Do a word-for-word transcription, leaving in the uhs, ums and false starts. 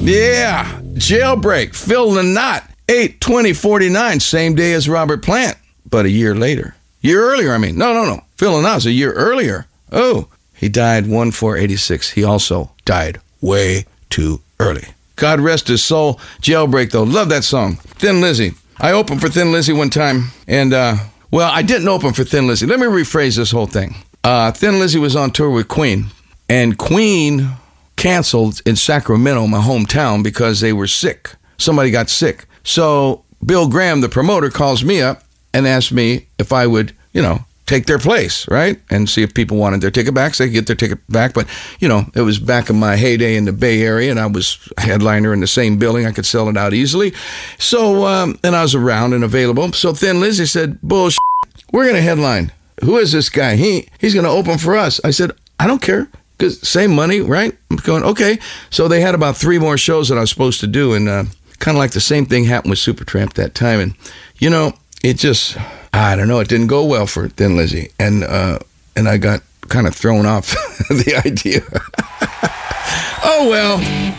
Yeah, Jailbreak, Phil Lynott, eight twenty forty-nine, same day as Robert Plant, but a year later. Year earlier, I mean. No, no, no. Phil Lynott's a year earlier. Oh, he died one four eighty-six. He also died way too early. God rest his soul. Jailbreak, though. Love that song. Thin Lizzy. I opened for Thin Lizzy one time, and, uh, well, I didn't open for Thin Lizzy. Let me rephrase this whole thing. Uh, Thin Lizzy was on tour with Queen, and Queen canceled in Sacramento, my hometown, because they were sick. Somebody got sick. So Bill Graham, the promoter, calls me up and asks me if I would, you know, take their place, right? And see if people wanted their ticket back, so they could get their ticket back. But, you know, it was back in my heyday in the Bay Area, and I was a headliner in the same building. I could sell it out easily. So, um, and I was around and available. So Thin Lizzy said, bullshit, we're going to headline. Who is this guy? He He's going to open for us. I said, I don't care. Because same money, right? I'm going, okay. So they had about three more shows that I was supposed to do, and uh, kind of like the same thing happened with Supertramp that time. And, you know, it just, I don't know, it didn't go well for Thin Lizzy. And, uh, and I got kind of thrown off the idea. Oh, well.